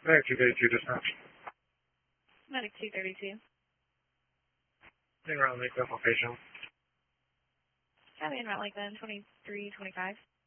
Medic 232 dispatch. Medic 232. Being around Lakeland location. Copy en route Lakeland 2325.